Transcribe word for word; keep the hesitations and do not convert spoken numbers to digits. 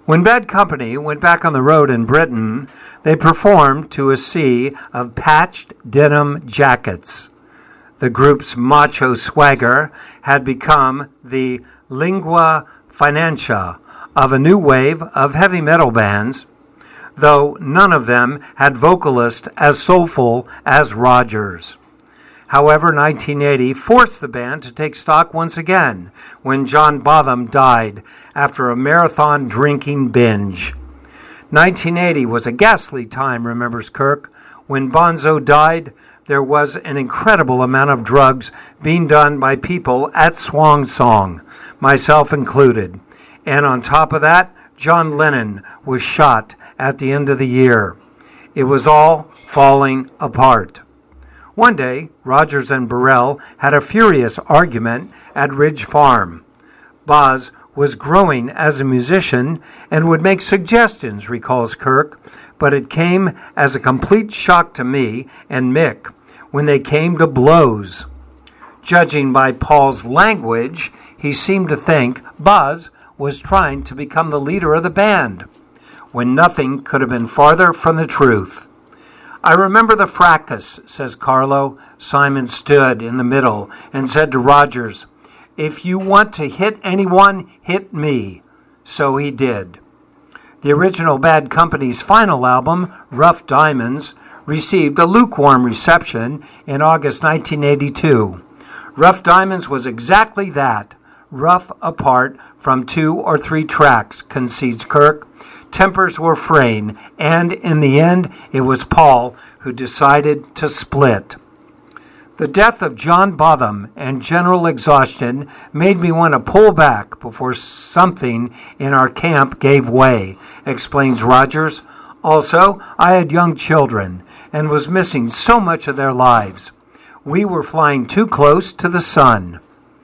When Bad Company went back on the road in Britain, they performed to a sea of patched denim jackets. The group's macho swagger had become the lingua franca of a new wave of heavy metal bands, though none of them had vocalists as soulful as Rogers. However, nineteen eighty forced the band to take stock once again when John Bonham died after a marathon drinking binge. nineteen eighty was a ghastly time, remembers Kirk. When Bonzo died, there was an incredible amount of drugs being done by people at Swan Song, myself included. And on top of that, John Lennon was shot at the end of the year. It was all falling apart. One day, Rogers and Burrell had a furious argument at Ridge Farm. Boz was growing as a musician and would make suggestions, recalls Kirk, but it came as a complete shock to me and Mick when they came to blows. Judging by Paul's language, he seemed to think Boz was trying to become the leader of the band, when nothing could have been farther from the truth. I remember the fracas, says Carlo. Simon stood in the middle and said to Rogers, "If you want to hit anyone, hit me." So he did. The original Bad Company's final album, Rough Diamonds, received a lukewarm reception in August nineteen eighty-two. Rough Diamonds was exactly that, rough apart from two or three tracks, concedes Kirk. Tempers were fraying, and in the end, it was Paul who decided to split. The death of John Bonham and general exhaustion made me want to pull back before something in our camp gave way, explains Rogers. Also, I had young children and was missing so much of their lives. We were flying too close to the sun.